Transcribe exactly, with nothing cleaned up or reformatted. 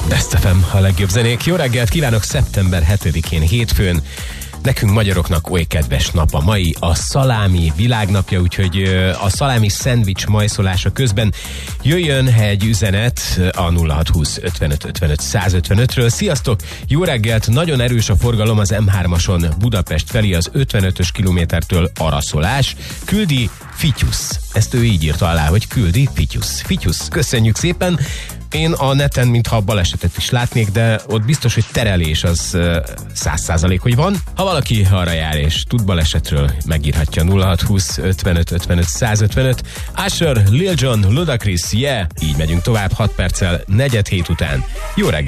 Best ef em, a legjobb zenék. Jó reggelt kívánok szeptember hetedikén, hétfőn. Nekünk magyaroknak oly kedves nap a mai, a szalámi világnapja, úgyhogy a szalámi szendvics majszolása közben jöjjön egy üzenet a nulla hat húsz ötvenöt ötvenöt százötvenötről. Sziasztok! Jó reggelt! Nagyon erős a forgalom az em hármason Budapest felé az ötvenötös kilométertől Araszolás. Küldi Fityusz. Ezt ő így írta alá, hogy küldi Fityusz. Fityusz, köszönjük szépen! Én a neten, mintha balesetet is látnék, de ott biztos, hogy terelés az száz százalék, hogy van. Ha valaki arra jár és tud balesetről, megírhatja nulla hat húsz ötvenöt ötvenöt százötvenöt. Usher, Lil Jon, Ludacris, yeah! Így megyünk tovább hat perccel negyed hét után. Jó reggelt!